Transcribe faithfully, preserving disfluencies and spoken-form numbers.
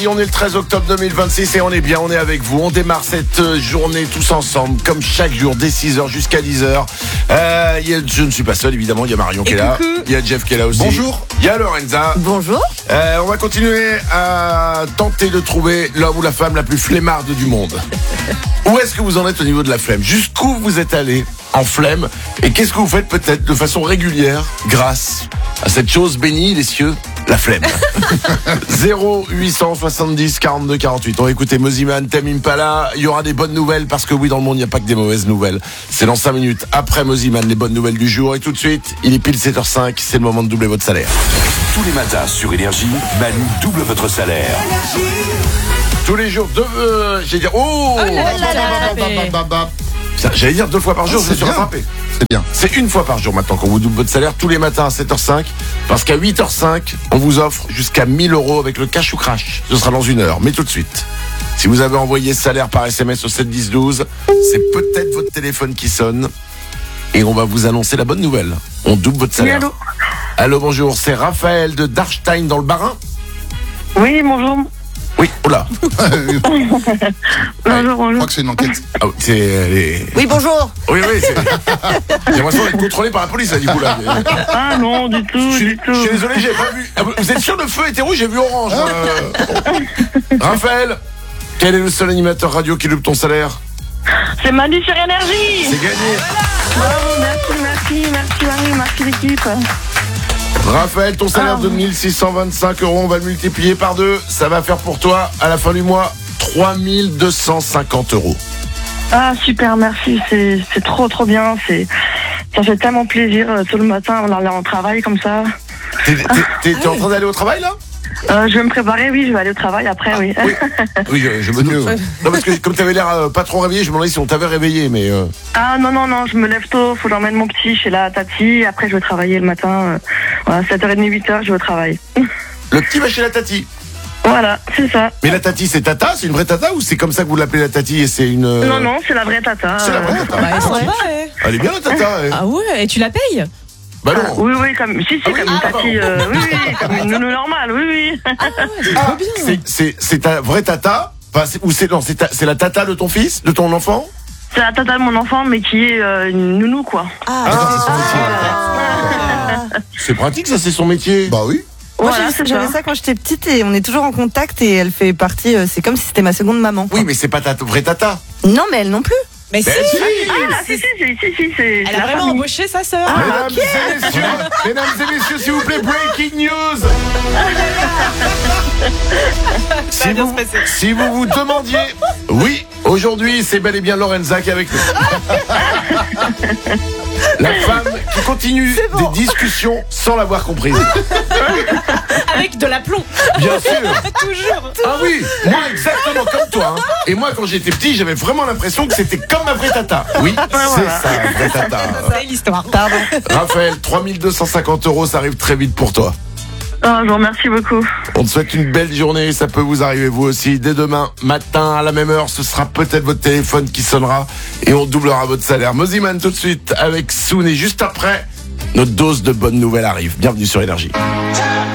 On est le treize octobre deux mille vingt-six et on est bien, on est avec vous. On démarre cette journée tous ensemble, comme chaque jour, dès six heures jusqu'à dix heures. Euh, y a, je ne suis pas seul, évidemment, il y a Marion qui est là. Il y a Jeff qui est là aussi. Bonjour. Il y a Lorenza. Bonjour. Euh, on va continuer à tenter de trouver l'homme ou la femme la plus flemmarde du monde. Où est-ce que vous en êtes au niveau de la flemme? Jusqu'où vous êtes allé en flemme? Et qu'est-ce que vous faites peut-être de façon régulière grâce à cette chose bénie des cieux, la flemme? Zéro huit cent soixante-dix quarante-deux quarante-huit. On va écouter Mosiman, Tame Impala. Il y aura des bonnes nouvelles parce que oui, dans le monde, il n'y a pas que des mauvaises nouvelles. C'est dans cinq minutes après Mosiman, les bonnes nouvelles du jour. Et tout de suite, il est pile sept heures cinq. C'est le moment de doubler votre salaire. Tous les matins sur Énergie, Manu double votre salaire. Tous les jours, deux... Euh, j'allais dire... Oh, Oh là là là là, mais- Putain, j'allais dire deux fois par jour, Ah, je me suis c'est bien. rattrapé. C'est bien. C'est une fois par jour maintenant qu'on vous double votre salaire, tous les matins à sept heures cinq. Parce qu'à huit heures cinq, on vous offre jusqu'à mille euros avec le cash ou crash. Ce sera dans une heure. Mais tout de suite, si vous avez envoyé salaire par S M S au sept dix douze, c'est peut-être votre téléphone qui sonne. Et on va vous annoncer la bonne nouvelle. On double votre salaire. Oui, allô. Allô, bonjour. C'est Raphaël de Darstein dans le Bas-Rhin. Oui, bonjour. Oui, oula. Je Bonjour, crois bonjour. que c'est une enquête. Ah, c'est... les- Oui, bonjour. Oui, oui, c'est... J'ai l'impression d'être contrôlé par la police, là, du coup, là. Ah non, du tout, Je suis, du tout. je suis désolé, j'ai pas vu. Ah, vous êtes sûr, le feu était rouge, j'ai vu orange. euh. Raphaël, quel est le seul animateur radio qui loupe ton salaire? C'est Manu sur Énergie. C'est gagné. Bravo, merci, merci, merci Manu, merci l'équipe. Raphaël, ton salaire Ah. de mille six cent vingt-cinq euros, on va le multiplier par deux. Ça va faire pour toi, à la fin du mois, trois mille deux cent cinquante euros. Ah super, merci, c'est c'est trop trop bien, c'est ça fait tellement plaisir euh, tout le matin, on allait en travail comme ça. T'es, t'es- t'es- t'es en train d'aller au travail, là? Euh, je vais me préparer, oui, je vais aller au travail après, oui. Oui, oui, je, je me doute. Non, parce que comme t'avais l'air euh, pas trop réveillé, je me demandais si on t'avait réveillé, mais... euh, Ah non, non, non, je me lève tôt, faut que j'emmène mon petit chez la tati, après je vais travailler le matin, euh, voilà, sept heures trente, huit heures, je vais au travail. Le petit va chez la tati. Voilà, c'est ça. Mais la tati, c'est tata? C'est une vraie tata ou c'est comme ça que vous l'appelez la tati et c'est une... euh, Non, non, c'est la vraie tata. C'est la euh. vraie tata. Bah, Ah, sympa, ouais. ouais. Elle est bien la tata, elle. Ah ouais, et tu la payes? Bah non. Ah, oui, oui, comme, si, si, Ah oui, comme une ah, tati, bon. euh, oui, oui, comme une nounou normale, oui, oui. Ah ouais, c'est Ah, trop bien. c'est, c'est, c'est ta vraie tata? Enfin, c'est, ou c'est, non, c'est, ta- c'est la tata de ton fils, de ton enfant? C'est la tata de mon enfant, mais qui est euh, une nounou, quoi. Ah, Ah, c'est c'est son métier. Ah. C'est pratique, ça, c'est son métier. Bah oui. Moi, Voilà, j'ai- c'est j'avais ça. ça quand j'étais petite et on est toujours en contact et elle fait partie, euh, c'est comme si c'était ma seconde maman. Oui, mais c'est pas ta vraie tata. Non, mais elle non plus. Mais Ben si, si. Ah, si, si, si, si, si, c'est elle c'est a la vraiment famille. embauché sa sœur. Mesdames et messieurs, mesdames et messieurs, s'il vous plaît, breaking news. Ça va Si bien vous, se passer. si vous vous demandiez, oui, aujourd'hui, c'est bel et bien Lorenza qui est avec nous. La femme qui continue C'est bon. des discussions sans l'avoir comprise. Avec de l'aplomb. Bien sûr. Toujours. Ah oui, moi exactement comme toi. hein. Et moi quand j'étais petit, j'avais vraiment l'impression que c'était comme ma vraie tata. Oui, c'est ça, ma vraie tata. C'est l'histoire. Pardon. Raphaël, trois mille deux cent cinquante euros, ça arrive très vite pour toi. Ah, je vous remercie beaucoup. On te souhaite une belle journée, ça peut vous arriver vous aussi. Dès demain matin à la même heure, ce sera peut-être votre téléphone qui sonnera et on doublera votre salaire. Mosiman tout de suite avec Soon et juste après, notre dose de bonnes nouvelles arrive. Bienvenue sur Énergie.